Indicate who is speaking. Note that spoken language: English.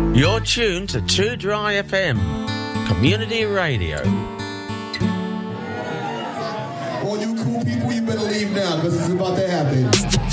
Speaker 1: You're tuned to 2 Dry FM, community radio.
Speaker 2: All you cool people, you better leave now, because it's about to happen.